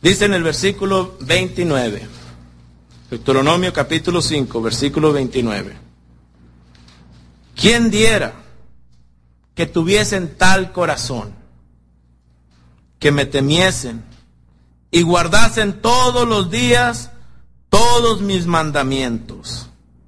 Dice en el versículo 29, Deuteronomio capítulo 5, versículo 29. ¿Quién diera que tuviesen tal corazón, que me temiesen y guardasen todos los días todos mis mandamientos,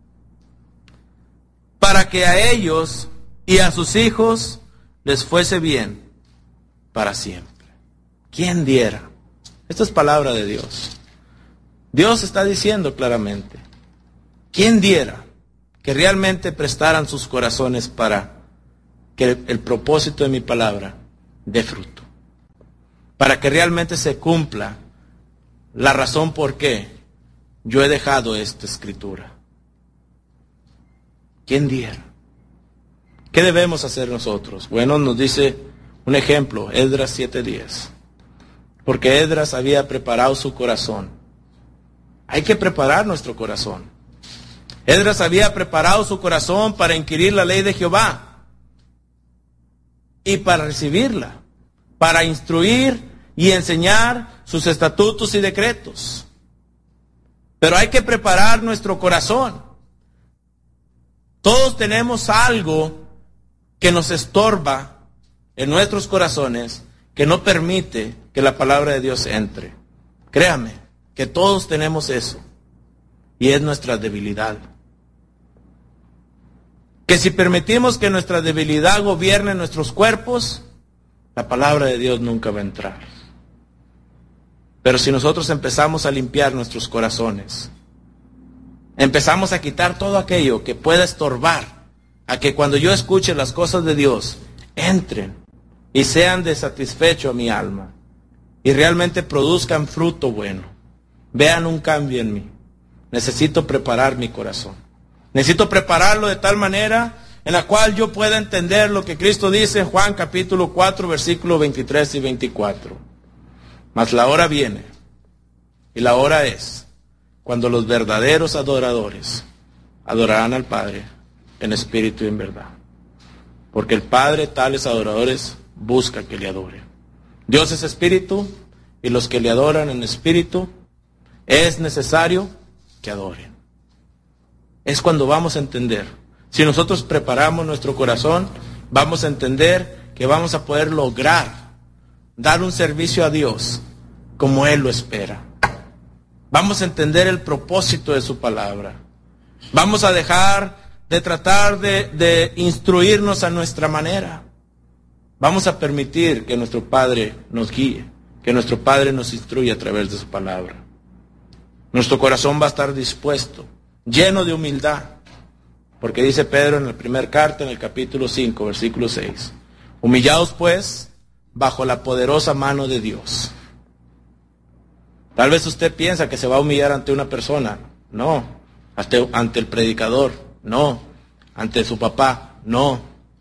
para que a ellos y a sus hijos les fuese bien para siempre? ¿Quién diera? Esta es palabra de Dios. Dios está diciendo claramente, ¿quién diera que realmente prestaran sus corazones para que el propósito de mi palabra dé fruto? Para que realmente se cumpla la razón por qué yo he dejado esta escritura. ¿Quién diera? ¿Qué debemos hacer nosotros? Bueno, nos dice un ejemplo, Esdras 7:10. Porque Esdras había preparado su corazón. Hay que preparar nuestro corazón. Esdras había preparado su corazón para inquirir la ley de Jehová y para recibirla, para instruir y enseñar sus estatutos y decretos. Pero hay que preparar nuestro corazón. Todos tenemos algo que nos estorba en nuestros corazones, que no permite que la palabra de Dios entre. Créame que todos tenemos eso, y es nuestra debilidad. Que si permitimos que nuestra debilidad gobierne nuestros cuerpos, la palabra de Dios nunca va a entrar. Pero si nosotros empezamos a limpiar nuestros corazones, empezamos a quitar todo aquello que pueda estorbar a que cuando yo escuche las cosas de Dios, entren y sean de satisfecho a mi alma y realmente produzcan fruto bueno, vean un cambio en mí. Necesito preparar mi corazón. Necesito prepararlo de tal manera en la cual yo pueda entender lo que Cristo dice en Juan capítulo 4, versículos 23 y 24. Mas la hora viene, y la hora es, cuando los verdaderos adoradores adorarán al Padre en espíritu y en verdad. Porque el Padre tales adoradores busca que le adoren. Dios es espíritu, y los que le adoran en espíritu es necesario que adoren. Es cuando vamos a entender. Si nosotros preparamos nuestro corazón, vamos a entender que vamos a poder lograr dar un servicio a Dios como Él lo espera. Vamos a entender el propósito de su palabra. Vamos a dejar de tratar de instruirnos a nuestra manera. Vamos a permitir que nuestro Padre nos guíe, que nuestro Padre nos instruya a través de su palabra. Nuestro corazón va a estar dispuesto, lleno de humildad, porque dice Pedro en la primera carta, en el capítulo 5, versículo 6, humillaos pues bajo la poderosa mano de Dios. Tal vez usted piensa que se va a humillar ante una persona. No. Ante el predicador. No. Ante su papá. No.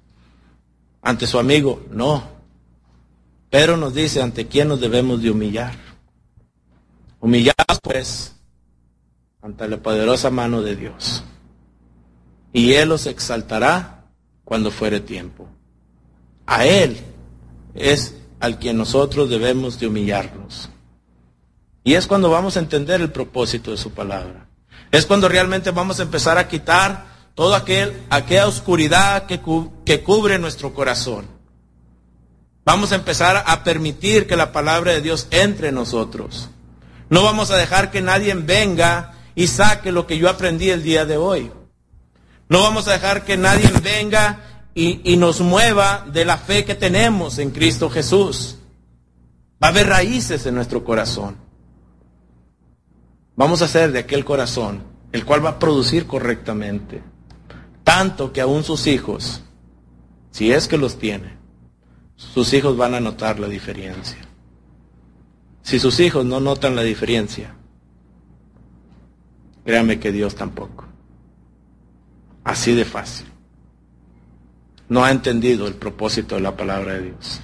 Ante su amigo. No. Pedro nos dice ante quién nos debemos de humillar. Humillaos pues ante la poderosa mano de Dios, y Él os exaltará cuando fuere tiempo. A Él es al quien nosotros debemos de humillarnos. Y es cuando vamos a entender el propósito de su palabra. Es cuando realmente vamos a empezar a quitar toda aquella oscuridad que cubre nuestro corazón. Vamos a empezar a permitir que la palabra de Dios entre en nosotros. No vamos a dejar que nadie venga y saque lo que yo aprendí el día de hoy. No vamos a dejar que nadie venga y nos mueva de la fe que tenemos en Cristo Jesús. Va a haber raíces en nuestro corazón. Vamos a hacer de aquel corazón el cual va a producir correctamente. Tanto que aún sus hijos, si es que los tiene, sus hijos van a notar la diferencia. Si sus hijos no notan la diferencia, créame que Dios tampoco. Así de fácil. No ha entendido el propósito de la palabra de Dios.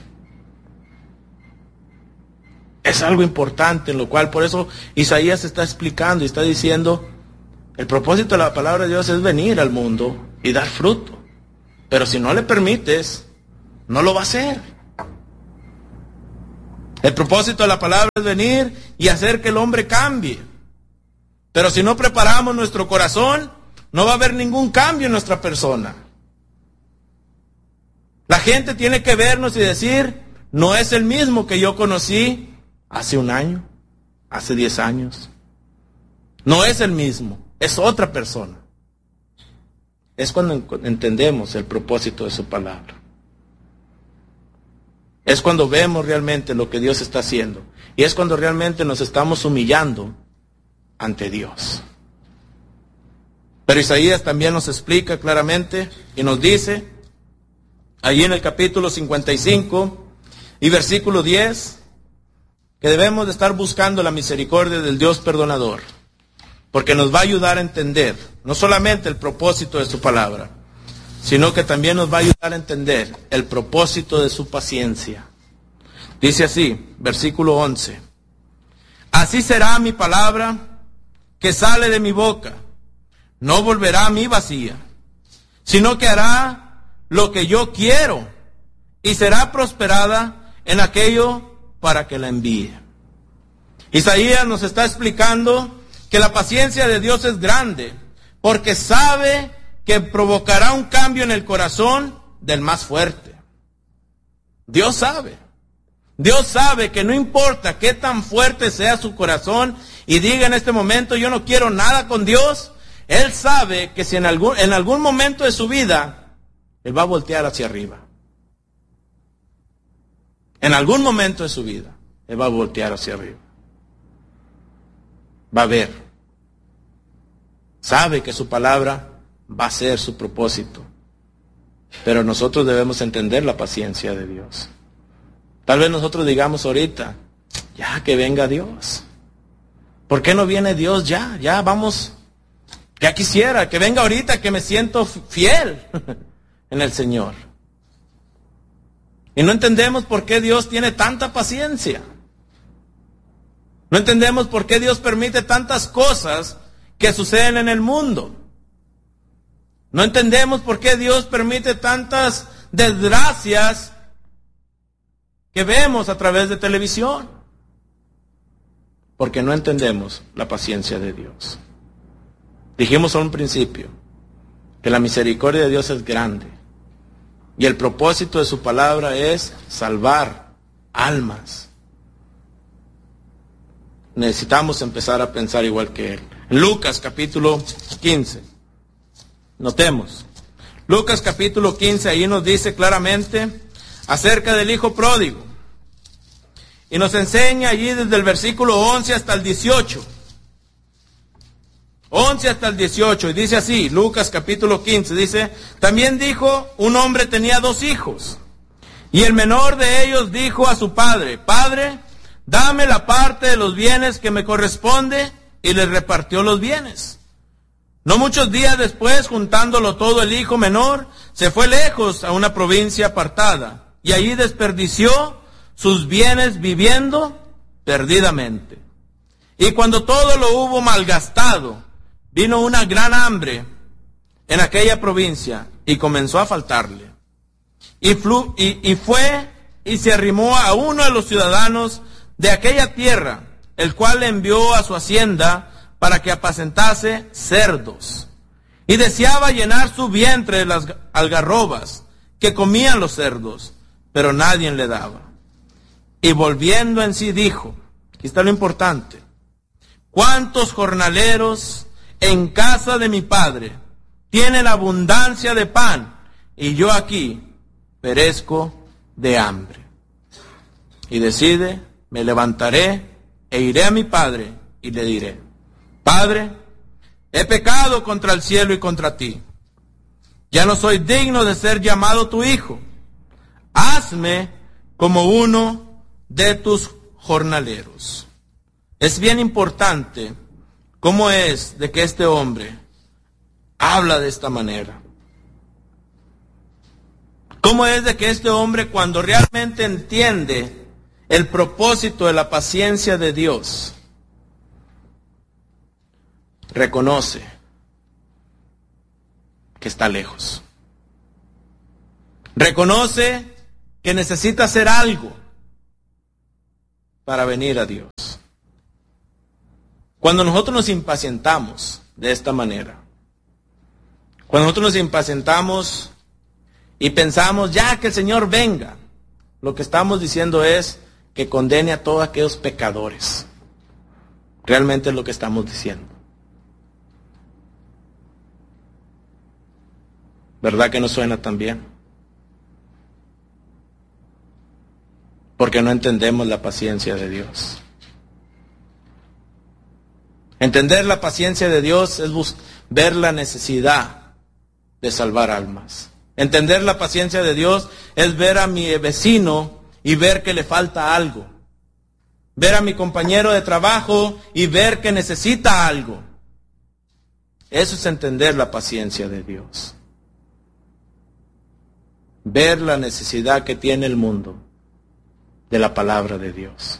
Es algo importante en lo cual, por eso Isaías está explicando y está diciendo, el propósito de la palabra de Dios es venir al mundo y dar fruto. Pero si no le permites, no lo va a hacer. El propósito de la palabra es venir y hacer que el hombre cambie. Pero si no preparamos nuestro corazón, no va a haber ningún cambio en nuestra persona. La gente tiene que vernos y decir, no es el mismo que yo conocí hace un año, hace 10 años. No es el mismo, es otra persona. Es cuando entendemos el propósito de su palabra. Es cuando vemos realmente lo que Dios está haciendo. Y es cuando realmente nos estamos humillando ante Dios. Pero Isaías también nos explica claramente y nos dice, allí en el capítulo 55 y versículo 10, que debemos de estar buscando la misericordia del Dios perdonador, porque nos va a ayudar a entender no solamente el propósito de su palabra, sino que también nos va a ayudar a entender el propósito de su paciencia. Dice así, versículo 11, así será mi palabra que sale de mi boca, no volverá a mí vacía, sino que hará lo que yo quiero y será prosperada en aquello para que la envíe. Isaías nos está explicando que la paciencia de Dios es grande, porque sabe que provocará un cambio en el corazón del más fuerte. Dios sabe. Dios sabe que no importa qué tan fuerte sea su corazón y diga en este momento yo no quiero nada con Dios, Él sabe que si en algún momento de su vida Él va a voltear hacia arriba. En algún momento de su vida Él va a voltear hacia arriba. Va a ver. Sabe que su palabra va a ser su propósito. Pero nosotros debemos entender la paciencia de Dios. Tal vez nosotros digamos ahorita, ya que venga Dios. ¿Por qué no viene Dios ya? Ya vamos, ya quisiera que venga ahorita, que me siento fiel en el Señor. Y no entendemos por qué Dios tiene tanta paciencia. No entendemos por qué Dios permite tantas cosas que suceden en el mundo. No entendemos por qué Dios permite tantas desgracias que vemos a través de televisión. Porque no entendemos la paciencia de Dios. Dijimos a un principio que la misericordia de Dios es grande. Y el propósito de su palabra es salvar almas. Necesitamos empezar a pensar igual que Él. En Lucas capítulo 15. Notemos. Lucas capítulo 15, ahí nos dice claramente acerca del hijo pródigo. Y nos enseña allí desde el versículo 11 hasta el 18. 11 hasta el 18. Y dice así, Lucas capítulo 15, dice, también dijo, un hombre tenía 2 hijos. Y el menor de ellos dijo a su padre, Padre, dame la parte de los bienes que me corresponde, y le repartió los bienes. No muchos días después, juntándolo todo, el hijo menor se fue lejos a una provincia apartada, y allí desperdició sus bienes viviendo perdidamente. Y cuando todo lo hubo malgastado, vino una gran hambre en aquella provincia, y comenzó a faltarle. Y fue y se arrimó a uno de los ciudadanos de aquella tierra, el cual le envió a su hacienda para que apacentase cerdos. Y deseaba llenar su vientre de las algarrobas que comían los cerdos, pero nadie le daba. Y volviendo en sí dijo, aquí está lo importante, ¿cuántos jornaleros en casa de mi padre tienen abundancia de pan, y yo aquí perezco de hambre? Y decide, me levantaré e iré a mi padre y le diré, Padre, he pecado contra el cielo y contra ti. Ya no soy digno de ser llamado tu hijo. Hazme como uno de tus jornaleros. Es bien importante cómo es de que este hombre habla de esta manera. Cómo es de que este hombre, cuando realmente entiende el propósito de la paciencia de Dios, reconoce que está lejos. Reconoce que necesita hacer algo. para venir a Dios. Cuando nosotros nos impacientamos de esta manera, cuando nosotros nos impacientamos y pensamos ya que el Señor venga, lo que estamos diciendo es que condene a todos aquellos pecadores. Realmente es lo que estamos diciendo. ¿Verdad que no suena tan bien? Porque no entendemos la paciencia de Dios. Entender la paciencia de Dios es ver la necesidad de salvar almas. Entender la paciencia de Dios es ver a mi vecino y ver que le falta algo. Ver a mi compañero de trabajo y ver que necesita algo. Eso es entender la paciencia de Dios. Ver la necesidad que tiene el mundo de la palabra de Dios.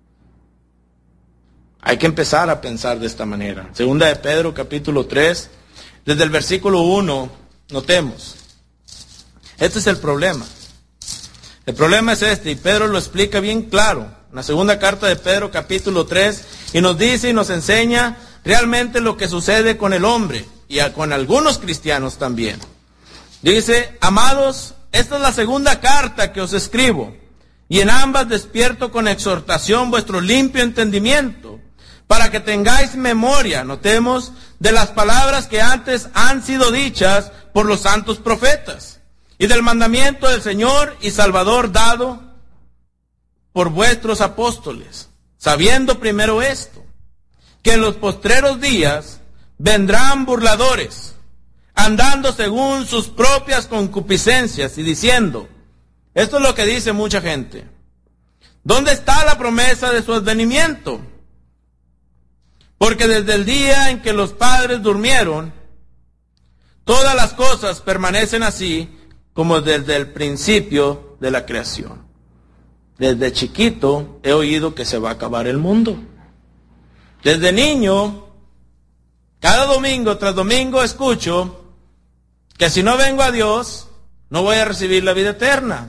Hay que empezar a pensar de esta manera. Segunda de Pedro, capítulo 3, desde el versículo 1, notemos. Este es el problema. El problema es este, y Pedro lo explica bien claro. En la segunda carta de Pedro, capítulo 3, y nos dice y nos enseña realmente lo que sucede con el hombre, y con algunos cristianos también. Dice, amados, esta es la segunda carta que os escribo, y en ambas despierto con exhortación vuestro limpio entendimiento, para que tengáis memoria, notemos, de las palabras que antes han sido dichas por los santos profetas, y del mandamiento del Señor y Salvador dado por vuestros apóstoles, sabiendo primero esto, que en los postreros días vendrán burladores, andando según sus propias concupiscencias y diciendo, esto es lo que dice mucha gente, ¿dónde está la promesa de su advenimiento? Porque desde el día en que los padres durmieron, todas las cosas permanecen así como desde el principio de la creación. Desde chiquito he oído que se va a acabar el mundo. Desde niño, cada domingo tras domingo escucho que si no vengo a Dios, no voy a recibir la vida eterna.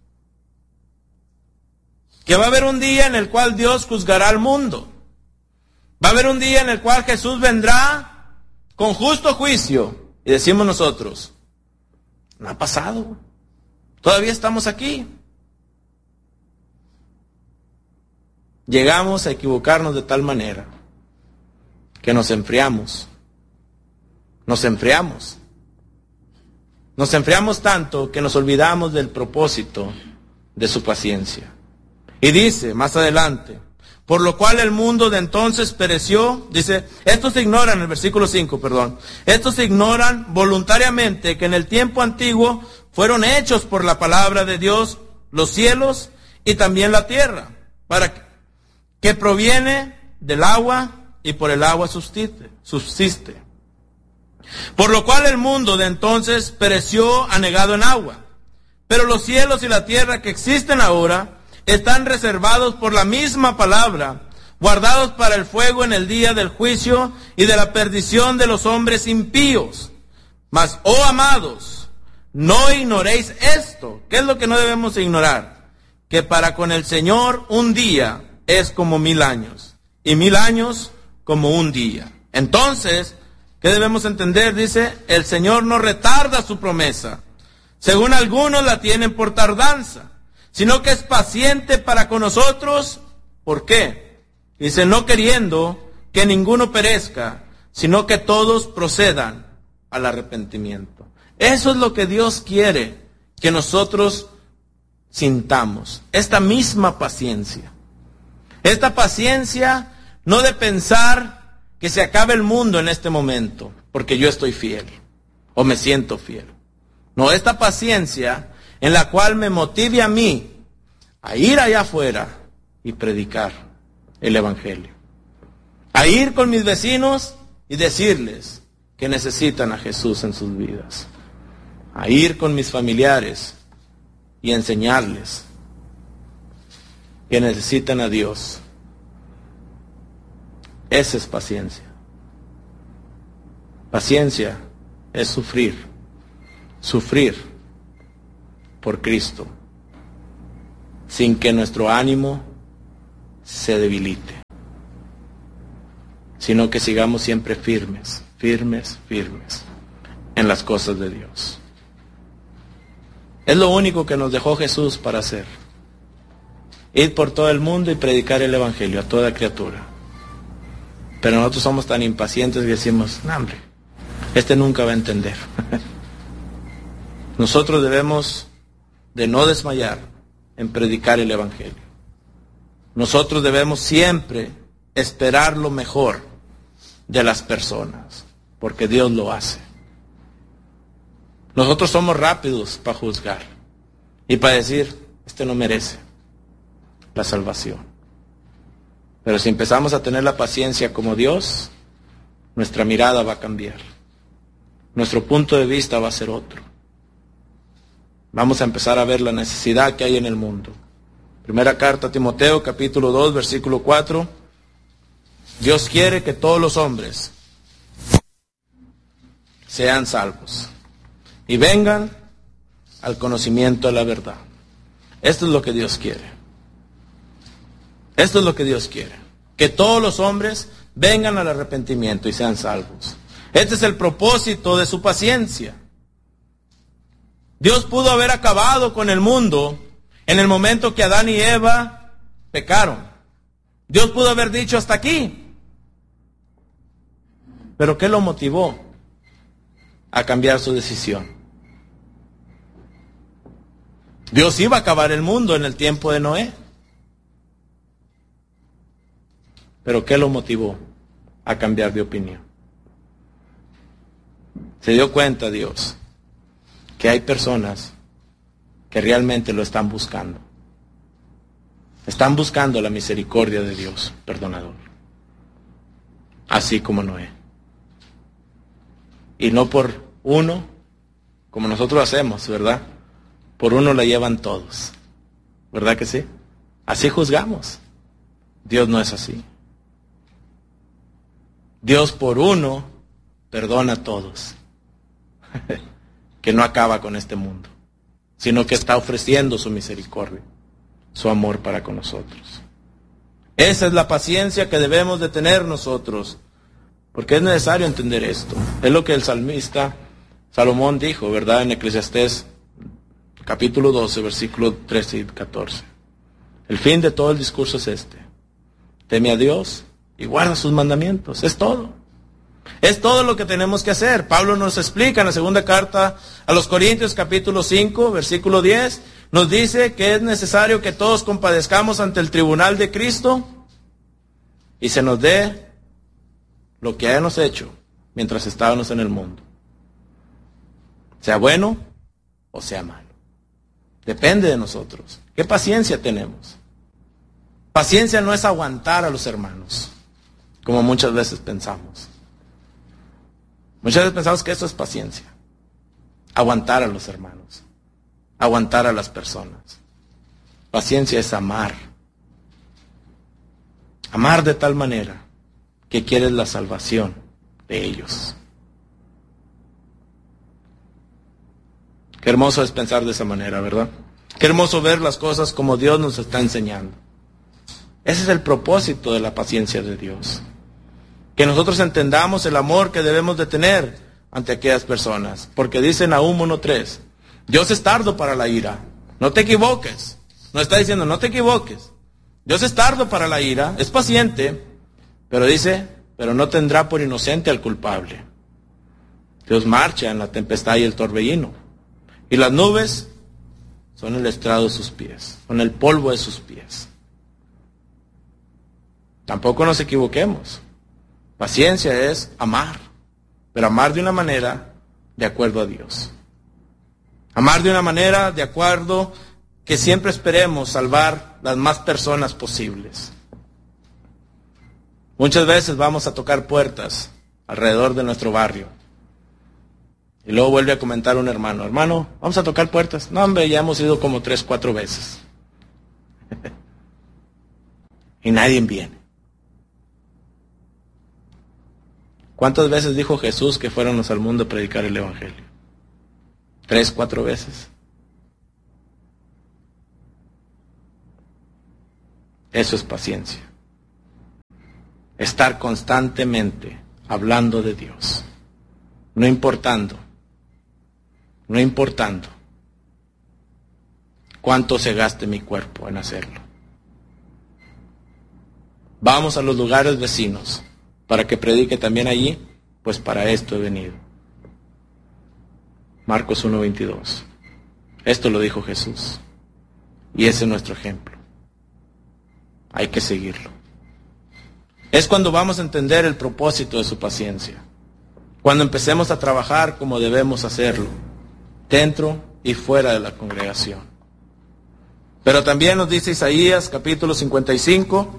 Que va a haber un día en el cual Dios juzgará al mundo. Va a haber un día en el cual Jesús vendrá con justo juicio. Y decimos nosotros, no ha pasado. Todavía estamos aquí. Llegamos a equivocarnos de tal manera que nos enfriamos. Nos enfriamos. Nos enfriamos tanto que nos olvidamos del propósito de su paciencia. Y dice más adelante, por lo cual el mundo de entonces pereció, dice, estos ignoran, el versículo 5, perdón, estos ignoran voluntariamente que en el tiempo antiguo fueron hechos por la palabra de Dios los cielos y también la tierra, para que proviene del agua y por el agua subsiste. Por lo cual el mundo de entonces pereció anegado en agua, pero los cielos y la tierra que existen ahora están reservados por la misma palabra, guardados para el fuego en el día del juicio y de la perdición de los hombres impíos. Mas, oh amados, no ignoréis esto. ¿Qué es lo que no debemos ignorar? Que para con el Señor un día es como 1000 años, y 1000 años como un día. Entonces, ¿qué debemos entender? Dice, el Señor no retarda su promesa, según algunos la tienen por tardanza, sino que es paciente para con nosotros. ¿Por qué? Dice, no queriendo que ninguno perezca, sino que todos procedan al arrepentimiento. Eso es lo que Dios quiere que nosotros sintamos, esta misma paciencia. Esta paciencia no de pensar que se acabe el mundo en este momento, porque yo estoy fiel, o me siento fiel. No, esta paciencia en la cual me motive a mí a ir allá afuera y predicar el Evangelio. A ir con mis vecinos y decirles que necesitan a Jesús en sus vidas. A ir con mis familiares y enseñarles que necesitan a Dios. Esa es paciencia. Paciencia es sufrir. Sufrir por Cristo, sin que nuestro ánimo se debilite, sino que sigamos siempre firmes en las cosas de Dios. Es lo único que nos dejó Jesús para hacer. Ir por todo el mundo y predicar el Evangelio a toda criatura. Pero nosotros somos tan impacientes que decimos, no, hombre, este nunca va a entender. Nosotros debemos de no desmayar en predicar el Evangelio. Nosotros debemos siempre esperar lo mejor de las personas, porque Dios lo hace. Nosotros somos rápidos para juzgar y para decir, este no merece la salvación. Pero si empezamos a tener la paciencia como Dios, nuestra mirada va a cambiar. Nuestro punto de vista va a ser otro. Vamos a empezar a ver la necesidad que hay en el mundo. Primera carta a Timoteo, capítulo 2, versículo 4. Dios quiere que todos los hombres sean salvos y vengan al conocimiento de la verdad. Esto es lo que Dios quiere. Esto es lo que Dios quiere. Que todos los hombres vengan al arrepentimiento y sean salvos. Este es el propósito de su paciencia. Dios pudo haber acabado con el mundo en el momento que Adán y Eva pecaron. Dios pudo haber dicho hasta aquí. Pero ¿qué lo motivó a cambiar su decisión? Dios iba a acabar el mundo en el tiempo de Noé. Pero ¿qué lo motivó a cambiar de opinión? Se dio cuenta Dios que hay personas que realmente lo están buscando. Están buscando la misericordia de Dios, perdonador. Así como Noé. Y no por uno, como nosotros hacemos, ¿verdad? Por uno la llevan todos. ¿Verdad que sí? Así juzgamos. Dios no es así. Dios por uno perdona a todos. Que no acaba con este mundo, sino que está ofreciendo su misericordia, su amor para con nosotros. Esa es la paciencia que debemos de tener nosotros, porque es necesario entender esto. Es lo que el salmista Salomón dijo, ¿verdad? En Eclesiastés capítulo 12, versículos 13 y 14. El fin de todo el discurso es este: teme a Dios y guarda sus mandamientos. Es todo. Es todo lo que tenemos que hacer. Pablo nos explica en la segunda carta a los Corintios, capítulo 5, versículo 10, nos dice que es necesario que todos compadezcamos ante el tribunal de Cristo y se nos dé lo que hayamos hecho mientras estábamos en el mundo. Sea bueno o sea malo. Depende de nosotros. ¿Qué paciencia tenemos? Paciencia no es aguantar a los hermanos, como muchas veces pensamos. Muchas veces pensamos que eso es paciencia. Aguantar a los hermanos. Aguantar a las personas. Paciencia es amar. Amar de tal manera que quieres la salvación de ellos. Qué hermoso es pensar de esa manera, ¿verdad? Qué hermoso ver las cosas como Dios nos está enseñando. Ese es el propósito de la paciencia de Dios. Que nosotros entendamos el amor que debemos de tener ante aquellas personas. Porque dice Nahum 1:3, Dios es tardo para la ira. No te equivoques. No está diciendo no te equivoques. Dios es tardo para la ira, es paciente, pero dice, pero no tendrá por inocente al culpable. Dios marcha en la tempestad y el torbellino. Y las nubes son el estrado de sus pies, son el polvo de sus pies. Tampoco nos equivoquemos. Paciencia es amar, pero amar de una manera de acuerdo a Dios. Amar de una manera de acuerdo que siempre esperemos salvar las más personas posibles. Muchas veces vamos a tocar puertas alrededor de nuestro barrio. Y luego vuelve a comentar un hermano, hermano, vamos a tocar puertas. No, hombre, ya hemos ido como 3, 4 veces. Y nadie viene. ¿Cuántas veces dijo Jesús que fuéramos al mundo a predicar el Evangelio? 3, 4 veces. Eso es paciencia. Estar constantemente hablando de Dios. No importando cuánto se gaste mi cuerpo en hacerlo. Vamos a los lugares vecinos para que predique también allí, pues para esto he venido. Marcos 1:22. Esto lo dijo Jesús. Y ese es nuestro ejemplo. Hay que seguirlo. Es cuando vamos a entender el propósito de su paciencia. Cuando empecemos a trabajar como debemos hacerlo, dentro y fuera de la congregación. Pero también nos dice Isaías, capítulo 55,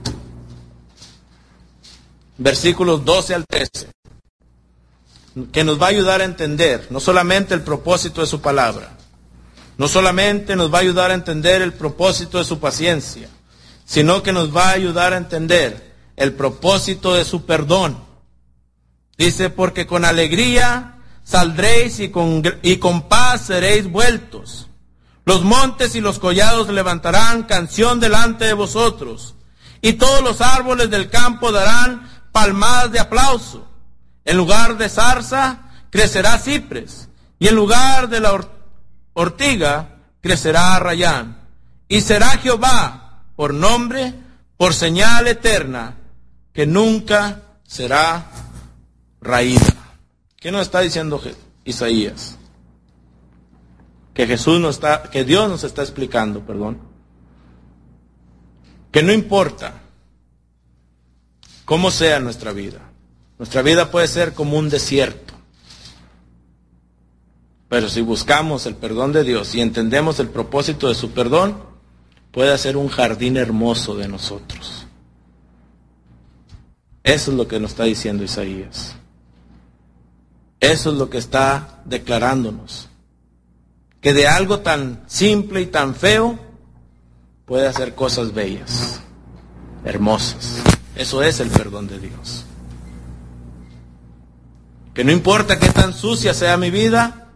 versículos 12 al 13, que nos va a ayudar a entender no solamente el propósito de su palabra, no solamente nos va a ayudar a entender el propósito de su paciencia, sino que nos va a ayudar a entender el propósito de su perdón. Dice, porque con alegría saldréis y con paz seréis vueltos. Los montes y los collados levantarán canción delante de vosotros, y todos los árboles del campo darán palmadas de aplauso. En lugar de zarza crecerá cipres, y en lugar de la ortiga crecerá rayán. Y será Jehová por nombre, por señal eterna, que nunca será raída. ¿Qué nos está diciendo Isaías? Que Dios nos está explicando, que no importa cómo sea nuestra vida puede ser como un desierto. Pero si buscamos el perdón de Dios y entendemos el propósito de su perdón, puede hacer un jardín hermoso de nosotros. Eso es lo que nos está diciendo Isaías. Eso es lo que está declarándonos. Que de algo tan simple y tan feo puede hacer cosas bellas, hermosas. Eso es el perdón de Dios. Que no importa qué tan sucia sea mi vida,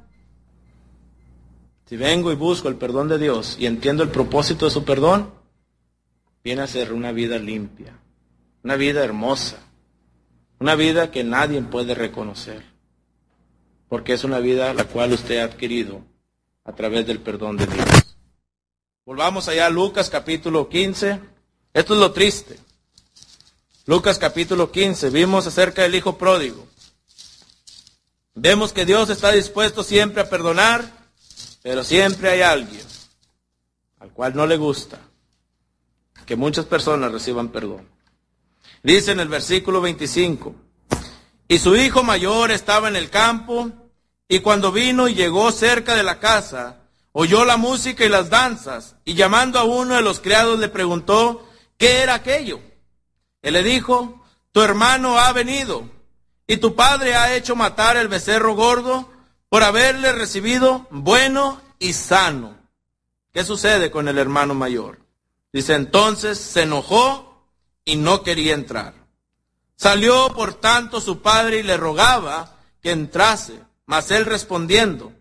si vengo y busco el perdón de Dios y entiendo el propósito de su perdón, viene a ser una vida limpia, una vida hermosa, una vida que nadie puede reconocer, porque es una vida la cual usted ha adquirido a través del perdón de Dios. Volvamos allá a Lucas capítulo 15. Esto es lo triste. Lucas capítulo 15, vimos acerca del hijo pródigo. Vemos que Dios está dispuesto siempre a perdonar, pero siempre hay alguien al cual no le gusta que muchas personas reciban perdón. Dice en el versículo 25, y su hijo mayor estaba en el campo, y cuando vino y llegó cerca de la casa, oyó la música y las danzas, y llamando a uno de los criados le preguntó, ¿qué era aquello? Él le dijo, tu hermano ha venido, y tu padre ha hecho matar el becerro gordo por haberle recibido bueno y sano. ¿Qué sucede con el hermano mayor? Dice, entonces se enojó y no quería entrar. Salió por tanto su padre y le rogaba que entrase, mas él respondiendo,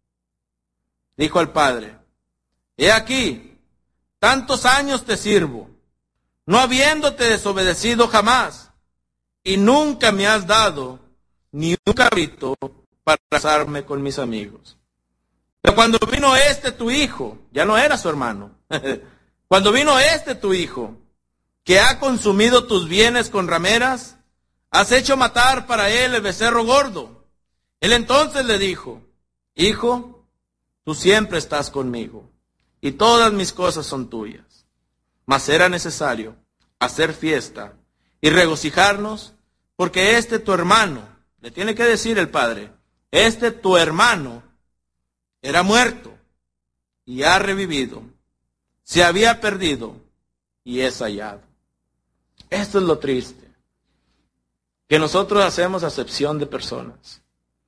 dijo al padre, he aquí, tantos años te sirvo, no habiéndote desobedecido jamás, y nunca me has dado ni un cabrito para casarme con mis amigos. Pero cuando vino tu hijo, ya no era su hermano, cuando vino tu hijo, que ha consumido tus bienes con rameras, has hecho matar para él el becerro gordo. Él entonces le dijo, hijo, tú siempre estás conmigo, y todas mis cosas son tuyas. Mas era necesario hacer fiesta y regocijarnos, porque tu hermano, le tiene que decir el padre, tu hermano era muerto y ha revivido, se había perdido y es hallado. Esto es lo triste, que nosotros hacemos acepción de personas.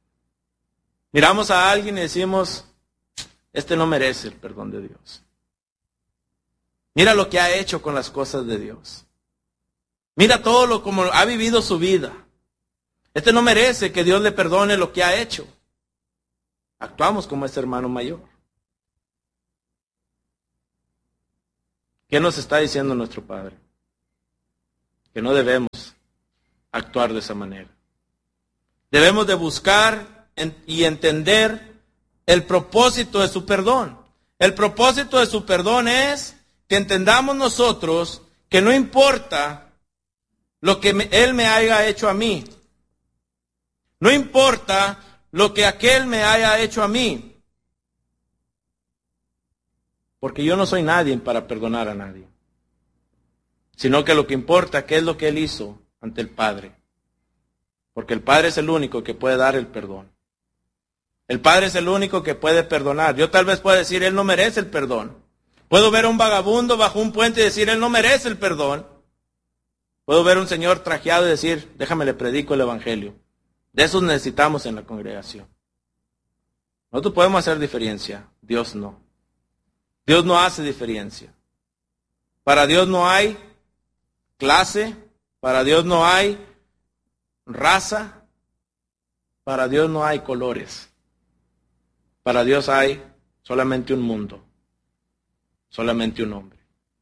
Miramos a alguien y decimos, no merece el perdón de Dios. Mira lo que ha hecho con las cosas de Dios. Mira todo como ha vivido su vida. No merece que Dios le perdone lo que ha hecho. Actuamos como ese hermano mayor. ¿Qué nos está diciendo nuestro Padre? que no debemos actuar de esa manera. Debemos de buscar y entender el propósito de su perdón. El propósito de su perdón es que entendamos nosotros que no importa lo que Él me haya hecho a mí. No importa lo que aquel me haya hecho a mí. Porque yo no soy nadie para perdonar a nadie. Sino que lo que importa, ¿qué es lo que Él hizo ante el Padre? Porque el Padre es el único que puede dar el perdón. El Padre es el único que puede perdonar. Yo tal vez pueda decir, Él no merece el perdón. Puedo ver a un vagabundo bajo un puente y decir, Él no merece el perdón. Puedo ver a un señor trajeado y decir, déjame le predico el Evangelio. De esos necesitamos en la congregación. Nosotros podemos hacer diferencia, Dios no. Dios no hace diferencia. Para Dios no hay clase, para Dios no hay raza, para Dios no hay colores. Para Dios hay solamente un mundo, solamente un hombre.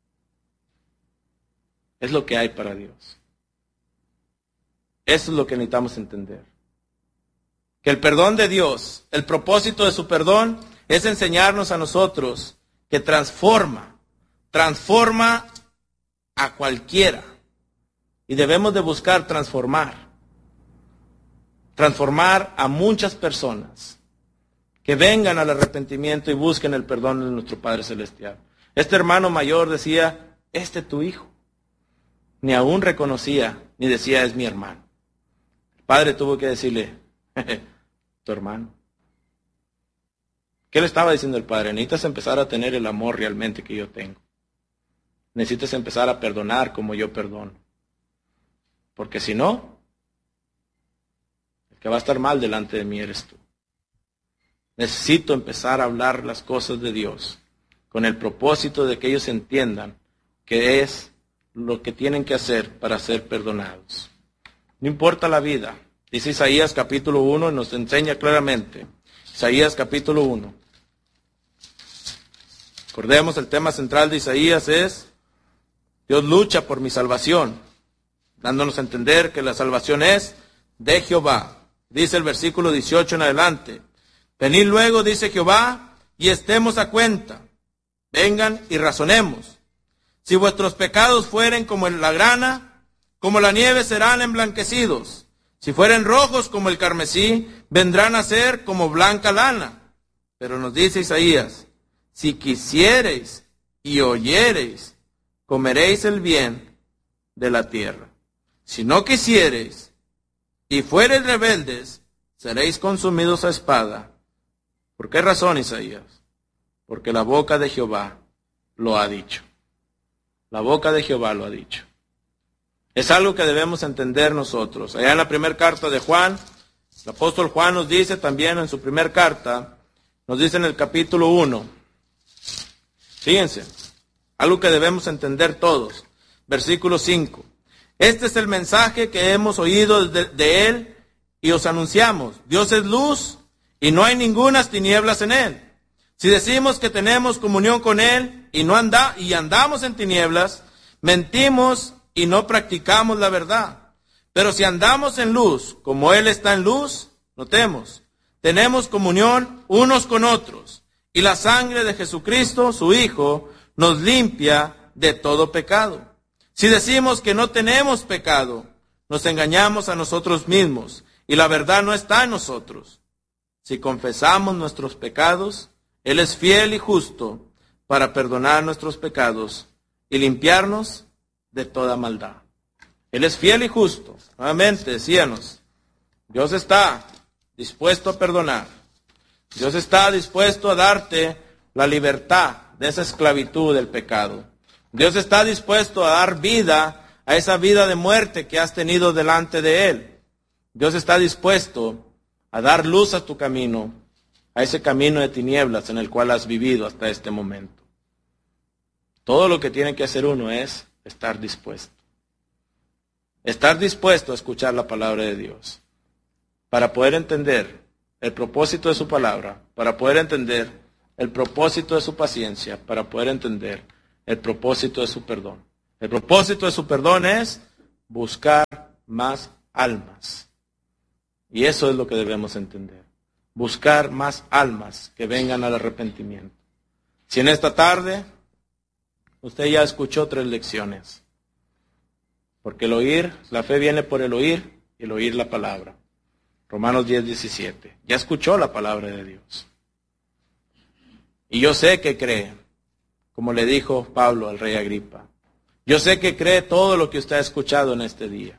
Es lo que hay para Dios. Eso es lo que necesitamos entender. Que el perdón de Dios, el propósito de su perdón, es enseñarnos a nosotros que transforma a cualquiera. Y debemos de buscar transformar a muchas personas que vengan al arrepentimiento y busquen el perdón de nuestro Padre Celestial. Este hermano mayor decía, este es tu hijo. Ni aún reconocía, ni decía, es mi hermano. El padre tuvo que decirle, tu hermano. ¿Qué le estaba diciendo el padre? Necesitas empezar a tener el amor realmente que yo tengo. Necesitas empezar a perdonar como yo perdono. Porque si no, el que va a estar mal delante de mí eres tú. Necesito empezar a hablar las cosas de Dios con el propósito de que ellos entiendan que es lo que tienen que hacer para ser perdonados. No importa la vida. Dice Isaías capítulo 1 y nos enseña claramente. Isaías capítulo 1. Recordemos, el tema central de Isaías es Dios lucha por mi salvación, dándonos a entender que la salvación es de Jehová. Dice el versículo 18 en adelante. Venid luego, dice Jehová, y estemos a cuenta. Vengan y razonemos. Si vuestros pecados fueren como la grana, como la nieve serán emblanquecidos. Si fueren rojos como el carmesí, vendrán a ser como blanca lana. Pero nos dice Isaías, si quisiereis y oyereis, comeréis el bien de la tierra. Si no quisiereis y fuereis rebeldes, seréis consumidos a espada. ¿Por qué razón, Isaías? Porque la boca de Jehová lo ha dicho. La boca de Jehová lo ha dicho. Es algo que debemos entender nosotros. Allá en la primera carta de Juan, el apóstol Juan nos dice también en su primera carta, nos dice en el capítulo 1, fíjense, algo que debemos entender todos. Versículo 5. Este es el mensaje que hemos oído de Él y os anunciamos. Dios es luz y no hay ningunas tinieblas en Él. Si decimos que tenemos comunión con Él y andamos en tinieblas, mentimos y no practicamos la verdad. Pero si andamos en luz, como Él está en luz, notemos, tenemos comunión unos con otros. Y la sangre de Jesucristo, su Hijo, nos limpia de todo pecado. Si decimos que no tenemos pecado, nos engañamos a nosotros mismos y la verdad no está en nosotros. Si confesamos nuestros pecados, Él es fiel y justo para perdonar nuestros pecados y limpiarnos de toda maldad. Él es fiel y justo. Nuevamente, decíamos, Dios está dispuesto a perdonar. Dios está dispuesto a darte la libertad de esa esclavitud del pecado. Dios está dispuesto a dar vida a esa vida de muerte que has tenido delante de Él. Dios está dispuesto a dar luz a tu camino, a ese camino de tinieblas en el cual has vivido hasta este momento. Todo lo que tiene que hacer uno es estar dispuesto. Estar dispuesto a escuchar la palabra de Dios. Para poder entender el propósito de su palabra, para poder entender el propósito de su paciencia, para poder entender el propósito de su perdón. El propósito de su perdón es buscar más almas. Y eso es lo que debemos entender. Buscar más almas que vengan al arrepentimiento. Si en esta tarde usted ya escuchó 3 lecciones. Porque el oír, la fe viene por el oír y el oír la palabra. Romanos 10:17. Ya escuchó la palabra de Dios. Y yo sé que cree, como le dijo Pablo al rey Agripa. Yo sé que cree todo lo que usted ha escuchado en este día.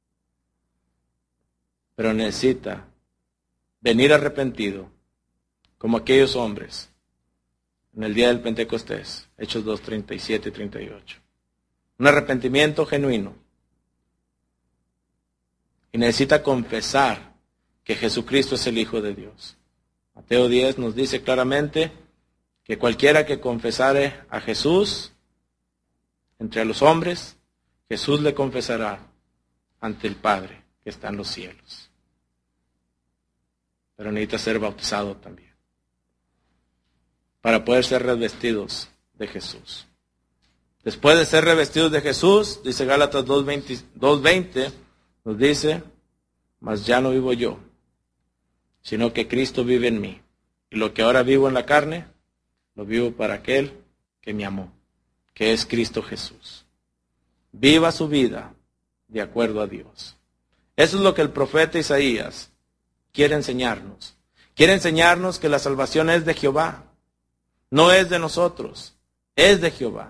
Pero necesita venir arrepentido, como aquellos hombres, en el día del Pentecostés, Hechos 2:37 y 38. Un arrepentimiento genuino. Y necesita confesar que Jesucristo es el Hijo de Dios. Mateo 10 nos dice claramente que cualquiera que confesare a Jesús entre los hombres, Jesús le confesará ante el Padre que está en los cielos. Pero necesita ser bautizado también para poder ser revestidos de Jesús. Después de ser revestidos de Jesús, dice Gálatas 2:20, nos dice, mas ya no vivo yo, sino que Cristo vive en mí. Y lo que ahora vivo en la carne, lo vivo para aquel que me amó, que es Cristo Jesús. Viva su vida de acuerdo a Dios. Eso es lo que el profeta Isaías quiere enseñarnos. Quiere enseñarnos que la salvación es de Jehová, no es de nosotros, es de Jehová.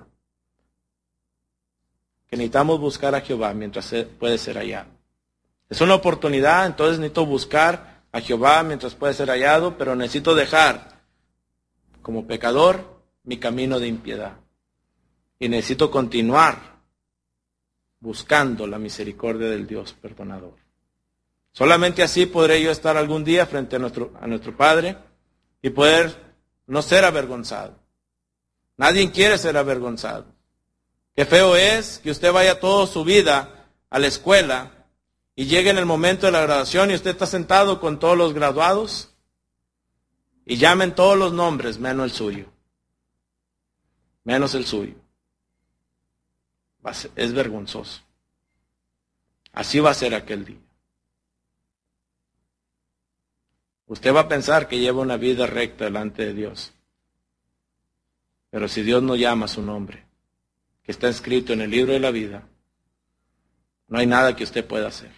Que necesitamos buscar a Jehová mientras puede ser hallado. Es una oportunidad, entonces necesito buscar a Jehová mientras puede ser hallado, pero necesito dejar como pecador mi camino de impiedad. Y necesito continuar buscando la misericordia del Dios perdonador. Solamente así podré yo estar algún día frente a nuestro Padre y poder no ser avergonzado. Nadie quiere ser avergonzado. Qué feo es que usted vaya toda su vida a la escuela y llegue en el momento de la graduación y usted está sentado con todos los graduados y llamen todos los nombres menos el suyo. Menos el suyo. Es vergonzoso. Así va a ser aquel día. Usted va a pensar que lleva una vida recta delante de Dios. Pero si Dios no llama su nombre, que está escrito en el libro de la vida, no hay nada que usted pueda hacer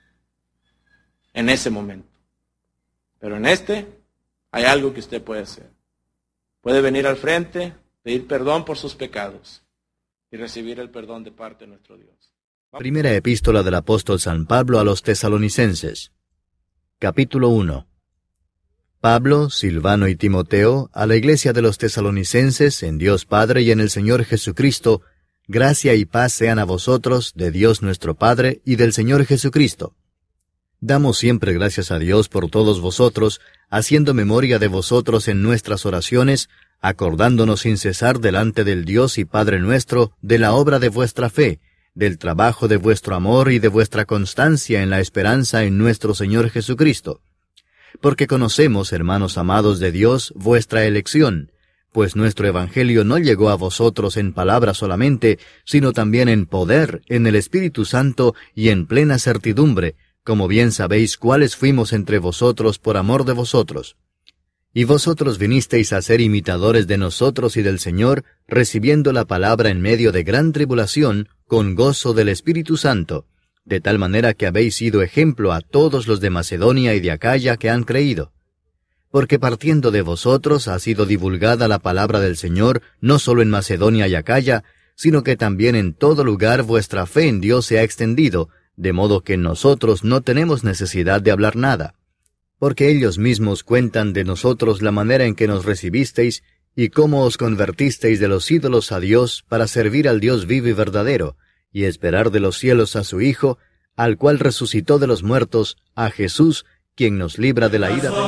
en ese momento. Pero en este hay algo que usted puede hacer. Puede venir al frente, pedir perdón por sus pecados y recibir el perdón de parte de nuestro Dios. Primera epístola del apóstol San Pablo a los Tesalonicenses. Capítulo 1. Pablo, Silvano y Timoteo, a la iglesia de los Tesalonicenses, en Dios Padre y en el Señor Jesucristo, gracia y paz sean a vosotros, de Dios nuestro Padre y del Señor Jesucristo. Damos siempre gracias a Dios por todos vosotros, haciendo memoria de vosotros en nuestras oraciones, acordándonos sin cesar delante del Dios y Padre nuestro de la obra de vuestra fe, del trabajo de vuestro amor y de vuestra constancia en la esperanza en nuestro Señor Jesucristo. Porque conocemos, hermanos amados de Dios, vuestra elección, pues nuestro Evangelio no llegó a vosotros en palabra solamente, sino también en poder, en el Espíritu Santo y en plena certidumbre, como bien sabéis cuáles fuimos entre vosotros por amor de vosotros. Y vosotros vinisteis a ser imitadores de nosotros y del Señor, recibiendo la palabra en medio de gran tribulación, con gozo del Espíritu Santo, de tal manera que habéis sido ejemplo a todos los de Macedonia y de Acaya que han creído. Porque partiendo de vosotros ha sido divulgada la palabra del Señor, no solo en Macedonia y Acaya, sino que también en todo lugar vuestra fe en Dios se ha extendido, de modo que nosotros no tenemos necesidad de hablar nada. Porque ellos mismos cuentan de nosotros la manera en que nos recibisteis, y cómo os convertisteis de los ídolos a Dios para servir al Dios vivo y verdadero, y esperar de los cielos a su Hijo, al cual resucitó de los muertos, a Jesús, quien nos libra de la ira.